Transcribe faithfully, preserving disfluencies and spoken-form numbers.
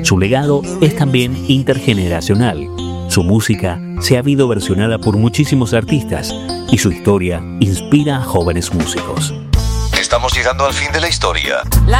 Su legado es también intergeneracional. Su música se ha visto versionada por muchísimos artistas y su historia inspira a jóvenes músicos. Estamos llegando al fin de la historia.